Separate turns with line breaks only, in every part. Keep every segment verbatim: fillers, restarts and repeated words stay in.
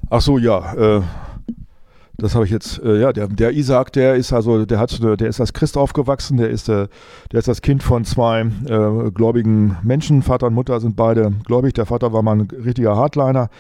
Ach so, ja, äh, das habe ich jetzt, äh, ja, der, der Isaak, der ist also, der hat, der ist als Christ aufgewachsen, der ist, äh, der ist das Kind von zwei äh, gläubigen Menschen, Vater und Mutter sind beide gläubig, der Vater war mal ein richtiger Hardliner,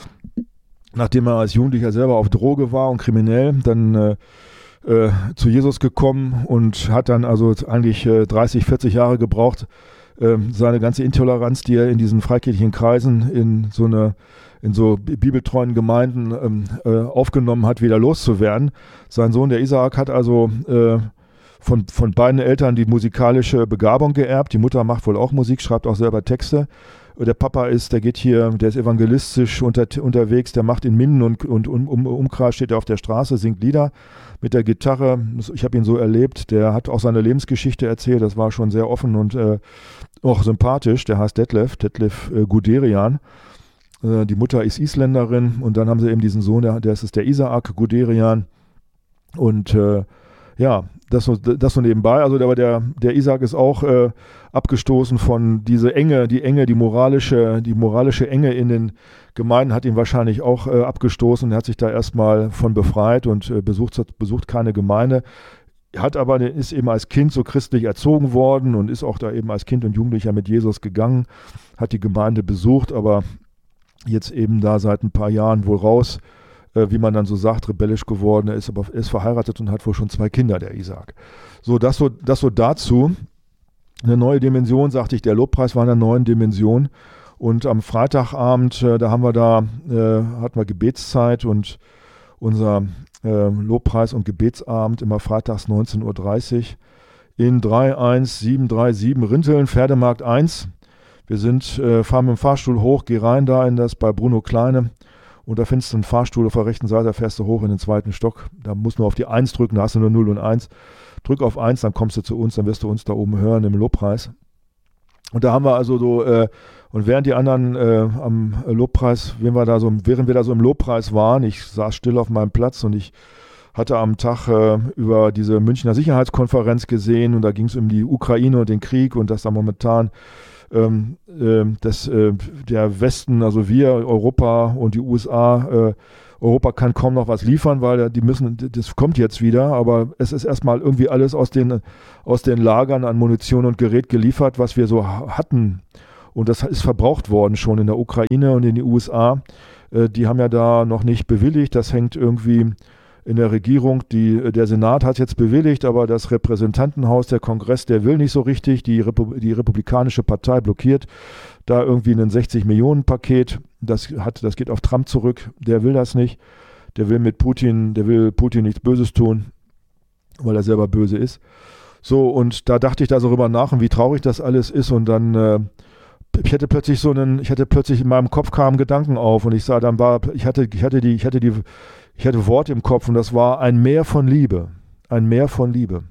nachdem er als Jugendlicher selber auf Droge war und kriminell, dann äh, äh, zu Jesus gekommen und hat dann also eigentlich äh, dreißig, vierzig Jahre gebraucht, äh, seine ganze Intoleranz, die er in diesen freikirchlichen Kreisen in so eine in so bibeltreuen Gemeinden ähm, äh, aufgenommen hat, wieder loszuwerden. Sein Sohn, der Isaak, hat also äh, von, von beiden Eltern die musikalische Begabung geerbt. Die Mutter macht wohl auch Musik, schreibt auch selber Texte. Der Papa ist, der geht hier, der ist evangelistisch unter, unterwegs, der macht in Minden und, und um, um, Umkreis, steht er auf der Straße, singt Lieder mit der Gitarre. Ich habe ihn so erlebt, der hat auch seine Lebensgeschichte erzählt, das war schon sehr offen und äh, auch sympathisch. Der heißt Detlef, Detlef äh, Guderian. Die Mutter ist Isländerin und dann haben sie eben diesen Sohn, der, der ist der Isaak Guderian. Und äh, ja, das so, das so nebenbei. Also der, der, der Isaak ist auch äh, abgestoßen von dieser Enge, die Enge, die moralische, die moralische Enge in den Gemeinden hat ihn wahrscheinlich auch äh, abgestoßen. Er hat sich da erstmal von befreit und äh, besucht, besucht keine Gemeinde. Hat aber, ist eben als Kind so christlich erzogen worden und ist auch da eben als Kind und Jugendlicher mit Jesus gegangen, hat die Gemeinde besucht, aber jetzt eben da seit ein paar Jahren wohl raus, äh, wie man dann so sagt, rebellisch geworden. Er ist aber er ist verheiratet und hat wohl schon zwei Kinder, der Isaak. So, das so, das so dazu. Eine neue Dimension, sagte ich, der Lobpreis war in einer neuen Dimension. Und am Freitagabend, äh, da haben wir da, äh, hatten wir Gebetszeit und unser äh, Lobpreis- und Gebetsabend immer freitags neunzehn Uhr dreißig in drei eins sieben drei sieben Rinteln, Pferdemarkt eins. Wir sind, äh, fahren mit dem Fahrstuhl hoch, geh rein da in das bei Bruno Kleine und da findest du einen Fahrstuhl auf der rechten Seite, da fährst du hoch in den zweiten Stock. Da musst du nur auf die eins drücken, da hast du nur null und eins. Drück auf eins, dann kommst du zu uns, dann wirst du uns da oben hören im Lobpreis. Und da haben wir also so, äh, und während die anderen äh, am Lobpreis, während wir, da so, während wir da so im Lobpreis waren, ich saß still auf meinem Platz und ich hatte am Tag äh, über diese Münchner Sicherheitskonferenz gesehen und da ging es um die Ukraine und den Krieg und dass da momentan Ähm, äh, dass äh, der Westen, also wir, Europa und die U S A, äh, Europa kann kaum noch was liefern, weil die müssen, das kommt jetzt wieder, aber es ist erstmal irgendwie alles aus den, aus den Lagern an Munition und Gerät geliefert, was wir so hatten. Und das ist verbraucht worden schon in der Ukraine und in die U S A. Äh, die haben ja da noch nicht bewilligt, das hängt irgendwie in der Regierung, die, der Senat hat es jetzt bewilligt, aber das Repräsentantenhaus, der Kongress, der will nicht so richtig. Die, Repu- die Republikanische Partei blockiert da irgendwie ein sechzig Millionen Paket. Das hat, das geht auf Trump zurück. Der will das nicht. Der will mit Putin, der will Putin nichts Böses tun, weil er selber böse ist. So, und da dachte ich da so drüber nach und wie traurig das alles ist und dann äh, ich hatte plötzlich so einen, ich hatte plötzlich in meinem Kopf kamen Gedanken auf und ich sah, dann war, ich hatte, ich hatte die, ich hatte die Ich hatte Worte im Kopf und das war ein Meer von Liebe, ein Meer von Liebe.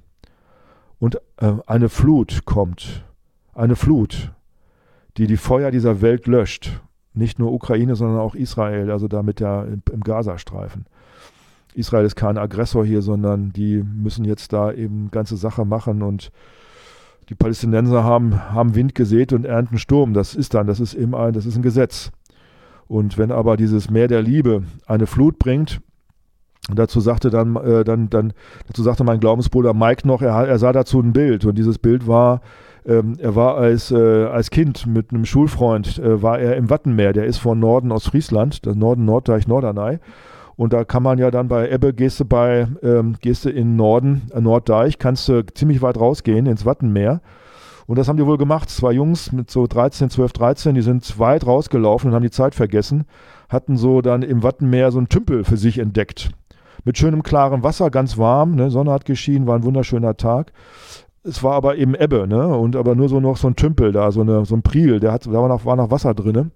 Und äh, eine Flut kommt, eine Flut, die die Feuer dieser Welt löscht. Nicht nur Ukraine, sondern auch Israel, also da mit der, im, im Gazastreifen. Israel ist kein Aggressor hier, sondern die müssen jetzt da eben ganze Sache machen und die Palästinenser haben, haben Wind gesät und ernten Sturm. Das ist dann, das ist eben ein, das ist ein Gesetz. Und wenn aber dieses Meer der Liebe eine Flut bringt, und dazu sagte dann, äh, dann, dann, dazu sagte mein Glaubensbruder Mike noch, er, er sah dazu ein Bild. Und dieses Bild war, ähm, er war als, äh, als Kind mit einem Schulfreund, äh, war er im Wattenmeer. Der ist von Norden aus Friesland, das Norden, Norddeich, Norderney. Und da kann man ja dann bei Ebbe, gehst du bei, ähm, gehst du in Norden, äh, Norddeich, kannst du ziemlich weit rausgehen ins Wattenmeer. Und das haben die wohl gemacht. Zwei Jungs mit so dreizehn, zwölf, dreizehn, die sind weit rausgelaufen und haben die Zeit vergessen, hatten so dann im Wattenmeer so einen Tümpel für sich entdeckt. Mit schönem, klarem Wasser, ganz warm, ne? Sonne hat geschienen, war ein wunderschöner Tag. Es war aber eben Ebbe, ne? Und aber nur so noch so ein Tümpel da, so, eine, so ein Priel, der hat, da war noch, war noch Wasser drin.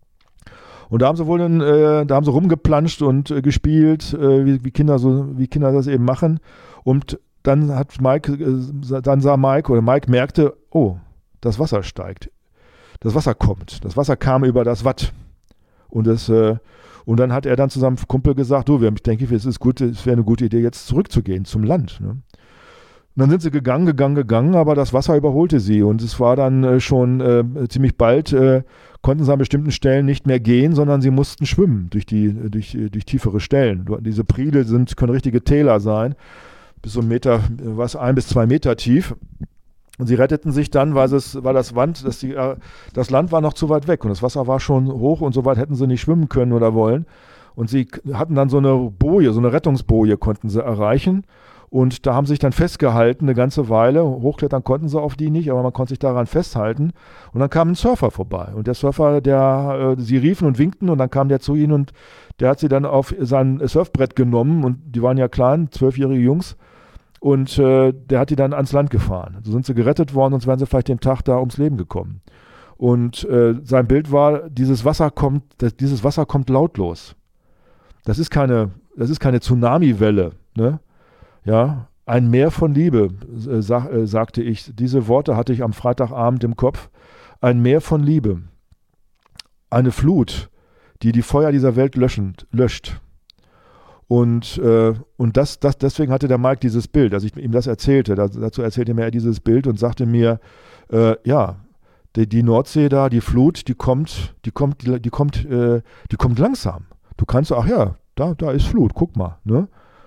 Und da haben sie wohl, einen, äh, da haben sie rumgeplanscht und äh, gespielt, äh, wie, wie, Kinder so, wie Kinder das eben machen. Und dann hat Mike, äh, dann sah Mike, oder Mike merkte, oh, das Wasser steigt. Das Wasser kommt. Das Wasser kam über das Watt. Und das, äh, Und dann hat er dann zu seinem Kumpel gesagt, du, ich denke, es ist gut, es wäre eine gute Idee, jetzt zurückzugehen zum Land. Ne? Und dann sind sie gegangen, gegangen, gegangen, aber das Wasser überholte sie und es war dann äh, schon äh, ziemlich bald, äh, konnten sie an bestimmten Stellen nicht mehr gehen, sondern sie mussten schwimmen durch, die, durch, durch tiefere Stellen. Diese Priele sind, können richtige Täler sein, bis so ein Meter, was ein bis zwei Meter tief. Und sie retteten sich dann, weil, es, weil das, Wand, dass die, äh, das Land war noch zu weit weg und das Wasser war schon hoch und so weit hätten sie nicht schwimmen können oder wollen. Und sie hatten dann so eine Boje, so eine Rettungsboje konnten sie erreichen. Und da haben sie sich dann festgehalten eine ganze Weile. Hochklettern konnten sie auf die nicht, aber man konnte sich daran festhalten. Und dann kam ein Surfer vorbei. Und der Surfer, der, äh, sie riefen und winkten und dann kam der zu ihnen und der hat sie dann auf sein Surfbrett genommen. Und die waren ja klein, zwölfjährige Jungs. Und äh, der hat die dann ans Land gefahren. So sind sie gerettet worden, sonst wären sie vielleicht den Tag da ums Leben gekommen. Und äh, sein Bild war, dieses Wasser kommt, das, dieses Wasser kommt lautlos. Das ist keine, das ist keine Tsunami-Welle, ne? Ja, ein Meer von Liebe, äh, sag, äh, sagte ich. Diese Worte hatte ich am Freitagabend im Kopf. Ein Meer von Liebe. Eine Flut, die die Feuer dieser Welt löschend, löscht. Und, äh, und das, das, deswegen hatte der Mike dieses Bild, als ich ihm das erzählte. Das, dazu erzählte mir er dieses Bild und sagte mir, äh, ja, die, die Nordsee da, die Flut, die kommt, die kommt, die, die kommt, äh, die kommt langsam. Du kannst, ach ja, da, da ist Flut, guck mal. Ne?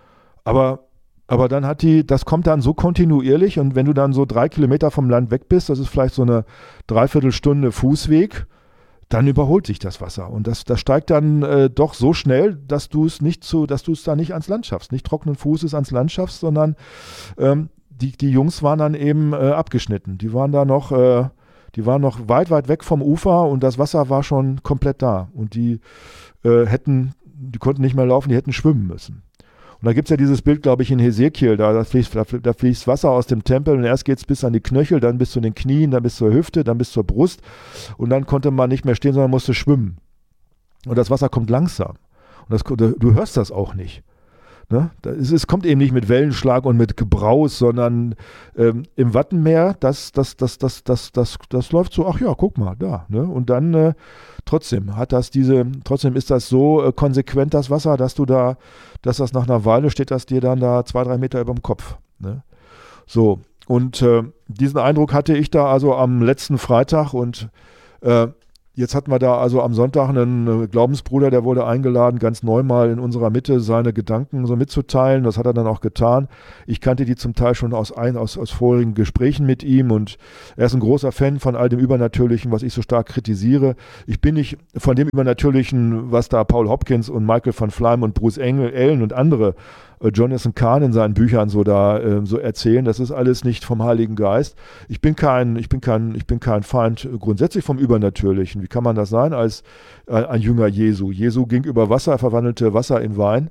Aber Aber dann hat die, das kommt dann so kontinuierlich und wenn du dann so drei Kilometer vom Land weg bist, das ist vielleicht so eine Dreiviertelstunde Fußweg, dann überholt sich das Wasser und das, das steigt dann äh, doch so schnell, dass du es nicht zu, dass du es da nicht ans Land schaffst, nicht trockenen Fußes ans Land schaffst, sondern ähm, die, die Jungs waren dann eben äh, abgeschnitten. Die waren da noch, äh, die waren noch weit, weit weg vom Ufer und das Wasser war schon komplett da und die äh, hätten, die konnten nicht mehr laufen, die hätten schwimmen müssen. Und da gibt es ja dieses Bild, glaube ich, in Hesekiel, da, da, fließt, da, da fließt Wasser aus dem Tempel und erst geht es bis an die Knöchel, dann bis zu den Knien, dann bis zur Hüfte, dann bis zur Brust und dann konnte man nicht mehr stehen, sondern musste schwimmen. Und das Wasser kommt langsam. Und das, du hörst das auch nicht. Ne? Es, es kommt eben nicht mit Wellenschlag und mit Gebraus, sondern ähm, im Wattenmeer, das, das, das, das, das, das, das läuft so, ach ja, guck mal, da. Ne? Und dann äh, trotzdem hat das diese, trotzdem ist das so äh, konsequent, das Wasser, dass du da, dass das nach einer Weile steht, das dir dann da zwei, drei Meter über dem Kopf. Ne? So, und äh, diesen Eindruck hatte ich da also am letzten Freitag und äh, jetzt hatten wir da also am Sonntag einen Glaubensbruder, der wurde eingeladen, ganz neu mal in unserer Mitte seine Gedanken so mitzuteilen. Das hat er dann auch getan. Ich kannte die zum Teil schon aus, ein, aus, aus vorigen Gesprächen mit ihm und er ist ein großer Fan von all dem Übernatürlichen, was ich so stark kritisiere. Ich bin nicht von dem Übernatürlichen, was da Paul Hopkins und Michael van Fleim und Bruce Engel, Allen und andere Jonathan Cahn in seinen Büchern so da äh, so erzählen, das ist alles nicht vom Heiligen Geist. Ich bin kein, ich bin kein, ich bin kein Feind grundsätzlich vom Übernatürlichen. Wie kann man das sein als äh, ein Jünger Jesu? Jesu ging über Wasser, er verwandelte Wasser in Wein,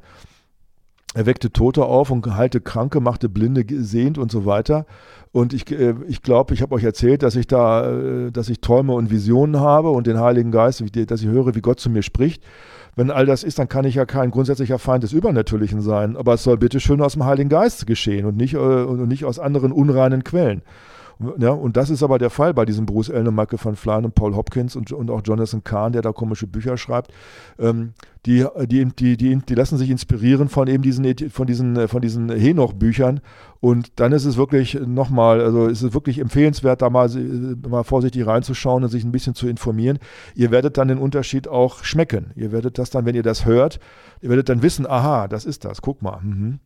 er weckte Tote auf und heilte Kranke, machte Blinde sehend und so weiter. Und ich, äh, ich glaube, ich habe euch erzählt, dass ich da, äh, dass ich Träume und Visionen habe und den Heiligen Geist, dass ich höre, wie Gott zu mir spricht. Wenn all das ist, dann kann ich ja kein grundsätzlicher Feind des Übernatürlichen sein. Aber es soll bitte schön aus dem Heiligen Geist geschehen und nicht, äh, und nicht aus anderen unreinen Quellen. Ja, und das ist aber der Fall bei diesem Bruce Allen und Michael van Flein und Paul Hopkins und, und auch Jonathan Cahn, der da komische Bücher schreibt. Ähm, die, die, die, die, die lassen sich inspirieren von eben diesen, von diesen, von diesen Henoch-Büchern. Und dann ist es wirklich nochmal, also ist es wirklich empfehlenswert, da mal, mal vorsichtig reinzuschauen und sich ein bisschen zu informieren. Ihr werdet dann den Unterschied auch schmecken. Ihr werdet das dann, wenn ihr das hört, ihr werdet dann wissen, aha, das ist das, guck mal. Mhm.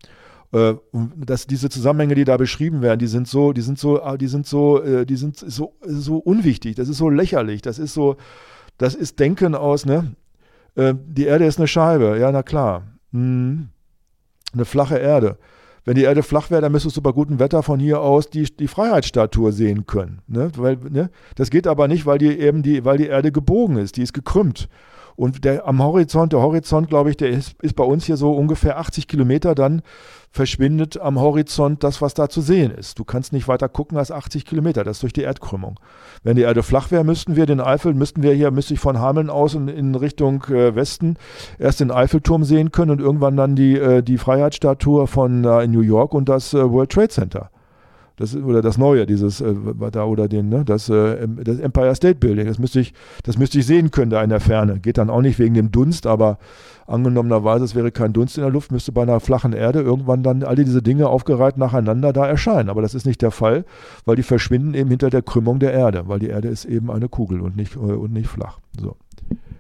Dass diese Zusammenhänge, die da beschrieben werden, die sind so, die sind so, die sind so, die sind so, so unwichtig. Das ist so lächerlich. Das ist so, das ist Denken aus, ne? Die Erde ist eine Scheibe. Ja, na klar. Hm. Eine flache Erde. Wenn die Erde flach wäre, dann müsstest du bei gutem Wetter von hier aus die, die Freiheitsstatue sehen können. Ne? Weil, ne? Das geht aber nicht, weil die eben die, weil die Erde gebogen ist. Die ist gekrümmt. Und der, am Horizont, der Horizont, glaube ich, der ist, ist bei uns hier so ungefähr achtzig Kilometer, dann verschwindet am Horizont das, was da zu sehen ist. Du kannst nicht weiter gucken als achtzig Kilometer, das ist durch die Erdkrümmung. Wenn die Erde flach wäre, müssten wir den Eifel, müssten wir hier, müsste ich von Hameln aus in, in Richtung äh, Westen erst den Eiffelturm sehen können und irgendwann dann die, äh, die Freiheitsstatue von äh, in New York und das äh, World Trade Center. Das, oder das Neue, dieses äh, da oder den, ne, das, äh, das Empire State Building. Das müsste ich, das müsste ich sehen können da in der Ferne. Geht dann auch nicht wegen dem Dunst, aber angenommenerweise, es wäre kein Dunst in der Luft, müsste bei einer flachen Erde irgendwann dann alle diese Dinge aufgereiht nacheinander da erscheinen. Aber das ist nicht der Fall, weil die verschwinden eben hinter der Krümmung der Erde, weil die Erde ist eben eine Kugel und nicht, äh, und nicht flach. So.